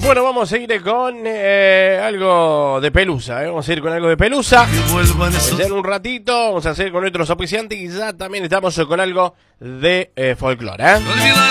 Bueno, vamos a ir con algo de Pelusa, vamos a ir con algo de Pelusa. Ya en un ratito vamos a hacer con nuestros auspiciantes y ya también estamos con algo de folclore,